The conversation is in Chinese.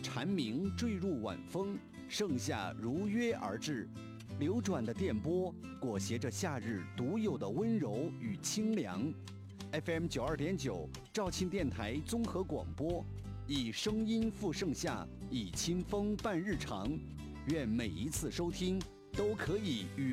蝉鸣坠入晚风，盛夏如约而至。流转的电波裹挟着夏日独有的温柔与清凉。FM 92.9肇庆电台综合广播，以声音赴盛夏，以清风伴日常。愿每一次收听都可以与